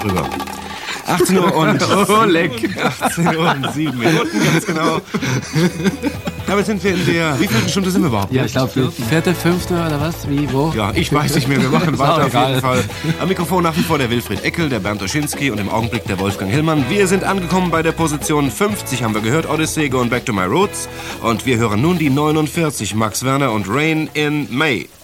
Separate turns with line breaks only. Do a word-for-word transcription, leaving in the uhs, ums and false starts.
drüber. achtzehn Uhr und...
Oh, leck.
achtzehn Uhr und sieben Minuten, ganz genau. Damit sind wir in der... Wie viele Stunde sind wir überhaupt?
Ja, ich glaube, vierte, fünfte oder was? Wie, wo?
Ja, ich weiß nicht mehr. Wir machen weiter auf
egal.
jeden Fall. Am Mikrofon nach wie vor der Wilfried Eckel, der Bernd Oschinski und im Augenblick der Wolfgang Hillmann. Wir sind angekommen bei der Position fünfzig, haben wir gehört. Odyssey, Going Back to My Roots. Und wir hören nun die neunundvierzig, Max Werner und Rain in May.